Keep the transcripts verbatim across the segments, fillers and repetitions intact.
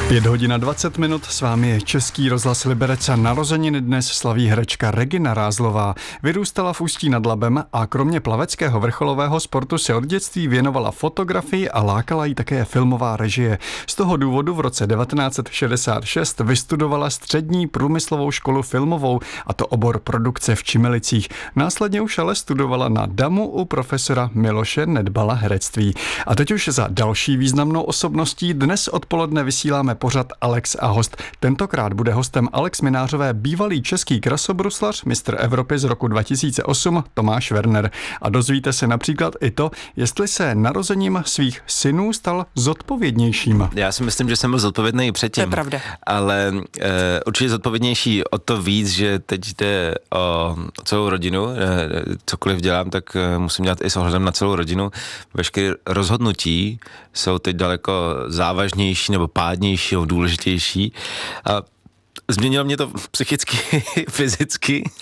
Pět hodin a dvacet minut, s vámi je Český rozhlas Liberec a narozeniny dnes slaví herečka Regina Rázlová. Vyrůstala v Ústí nad Labem a kromě plaveckého vrcholového sportu se od dětství věnovala fotografii a lákala jí také filmová režie. Z toho důvodu v roce devatenáct set šedesát šest vystudovala střední průmyslovou školu filmovou, a to obor produkce v Čimelicích. Následně už ale studovala na DAMu u profesora Miloše Nedbala herectví. A teď už za další významnou osobností dnes odpoledne vysíláme pořad Alex a host. Tentokrát bude hostem Alex Minářové bývalý český krasobruslař, mistr Evropy z roku dva tisíce osm Tomáš Werner. A dozvíte se například i to, jestli se narozením svých synů stal zodpovědnějším. Já si myslím, že jsem byl zodpovědný i předtím. To je pravda. Ale e, určitě zodpovědnější o to víc, že teď jde o celou rodinu. E, cokoliv dělám, tak e, musím dělat i s ohledem na celou rodinu. Veškeré rozhodnutí jsou teď daleko závažnější nebo pádnější nebo důležitější. A změnilo mě to psychicky, fyzicky.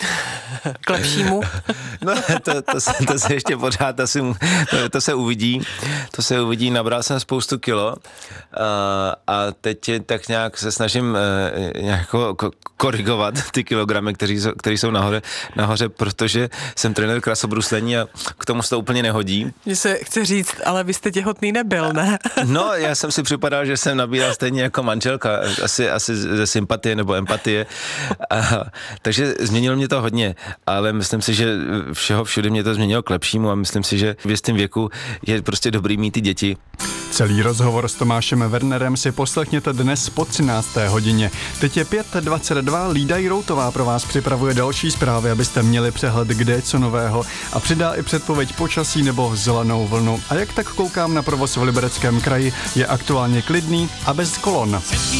K lepšímu. No, to, to, se, to se ještě pořád asi, to, to se uvidí. To se uvidí, nabral jsem spoustu kilo a, a teď tak nějak se snažím nějak korigovat ty kilogramy, které jsou nahoře, nahoře, protože jsem trenér krasobruslení a k tomu se to úplně nehodí. Mně se chce říct, ale vy jste těhotný nebyl, ne? No, já jsem si připadal, že jsem nabíral stejně jako manželka, asi, asi ze sympatie nebo empatie. A, takže změnilo mě to hodně, ale myslím si, že všeho všude mě to změnilo k lepšímu a myslím si, že v jistém věku je prostě dobrý mít ty děti. Celý rozhovor s Tomášem Wernerem si poslechněte dnes po třinácté hodině. Teď je pět dvacet dva, Lída Jiroutová pro vás připravuje další zprávy, abyste měli přehled, kde je co nového, a přidá i předpověď počasí nebo zelenou vlnu. A jak tak koukám na provoz v Libereckém kraji, je aktuálně klidný a bez kolon.